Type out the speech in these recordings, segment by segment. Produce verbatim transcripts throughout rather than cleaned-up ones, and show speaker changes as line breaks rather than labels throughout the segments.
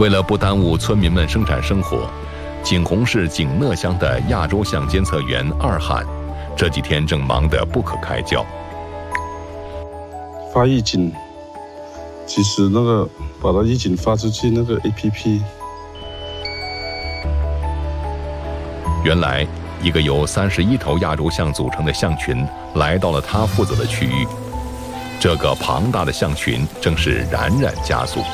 为了不耽误村民们生产生活，景洪市景讷乡的亚洲象监测员二罕这几天正忙得不可开交。
发预警，其实那个把它预警发出去那个 A P P。
原来，一个由三十一头亚洲象组成的象群来到了他负责的区域。这个庞大的象群正是冉冉加速。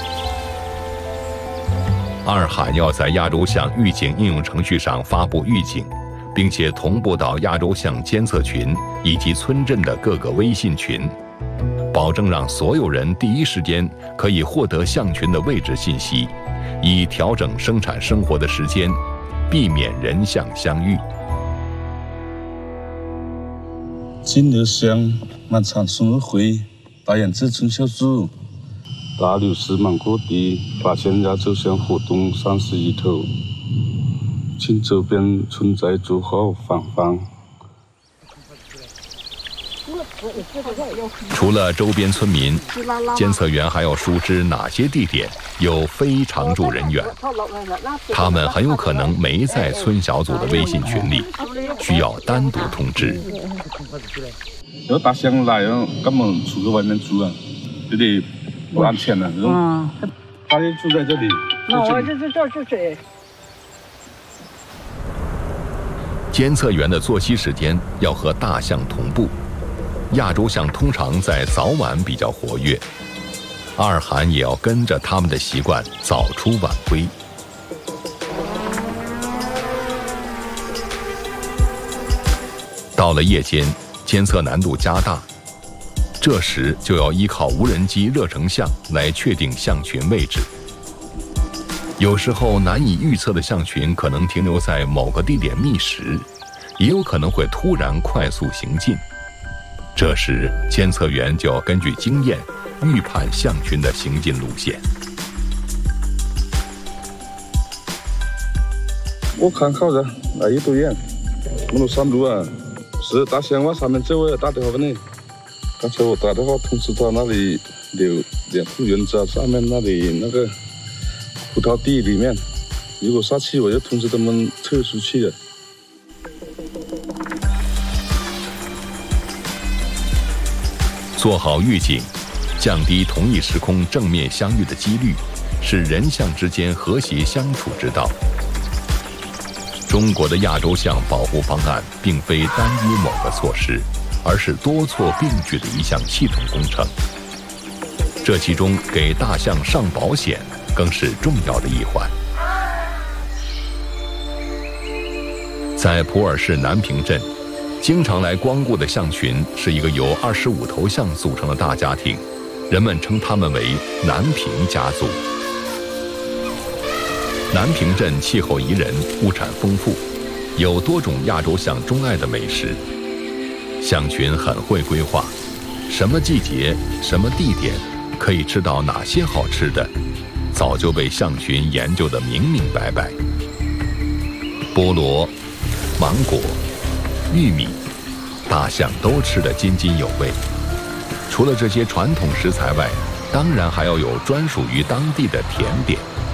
二罕要在亚洲象预警应用程序上发布预警，并且同步到亚洲象监测群以及村镇的各个微信群，保证让所有人第一时间可以获得象群的位置信息，以调整生产生活的时间，避免人象相遇。
景讷乡满场生日会，大眼子春孝柱，大六十满过地，发现亚洲象活动三十一头，请周边村寨做好防范。
除了周边村民，监测员还要熟知哪些地点有非常驻人员，他们很有可能没在村小组的微信群里，需要单独通知。
有大象来了，根本出去外面住啊，这里不安全了。嗯，他就住在这里。
那我这这这这这。
监测员的作息时间要和大象同步。亚洲象通常在早晚比较活跃，二罕也要跟着他们的习惯早出晚归。到了夜间，监测难度加大，这时就要依靠无人机热成像来确定象群位置。有时候难以预测的象群可能停留在某个地点觅食，也有可能会突然快速行进。这时，监测员就要根据经验预判象群的行进路线。
我看好了，来一多远？我们山路啊，是大象往上面走啊，打电话给你。刚才我打电话通知他那里有两户人家上面那里那个葡萄地里面，如果下去我就通知他们撤出去了。
做好预警，降低同一时空正面相遇的几率，是人象之间和谐相处之道。中国的亚洲象保护方案并非单一某个措施，而是多措并举的一项系统工程。这其中给大象上保险更是重要的一环。在普洱市南平镇，经常来光顾的象群是一个由二十五头象组成的大家庭，人们称他们为南平家族。南平镇气候宜人，物产丰富，有多种亚洲象钟爱的美食。象群很会规划，什么季节、什么地点可以吃到哪些好吃的，早就被象群研究得明明白白。菠萝、芒果、玉米，大象都吃得津津有味。除了这些传统食材外，当然还要有专属于当地的甜点。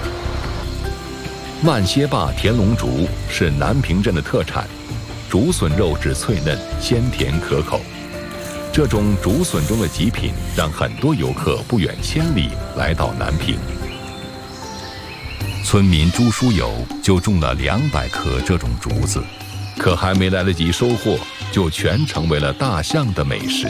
万歇坝田龙竹是南平镇的特产，竹笋肉质脆嫩，鲜甜可口。这种竹笋中的极品，让很多游客不远千里来到南平。村民朱书友就种了两百棵这种竹子，可还没来得及收获，就全成为了大象的美食。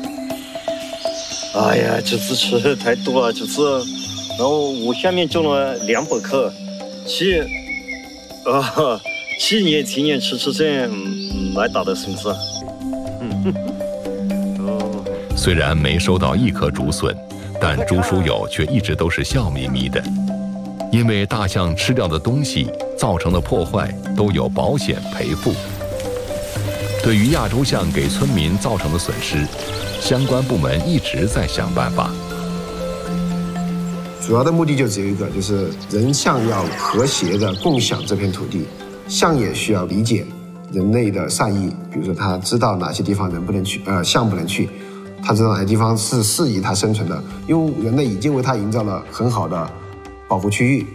哎呀，这次吃的太多了，这次，然后我下面种了两百棵，去，啊，去年前年吃吃这来打的孙子。
虽然没收到一颗竹笋，但朱书友却一直都是笑眯眯的，因为大象吃掉的东西造成的破坏都有保险赔付。对于亚洲象给村民造成的损失，相关部门一直在想办法。
主要的目的就只有一个，就是人象要和谐的共享这片土地，象也需要理解人类的善意，比如说他知道哪些地方人不能去，呃，象不能去，他知道哪些地方是适宜他生存的，因为人类已经为他营造了很好的保护区域。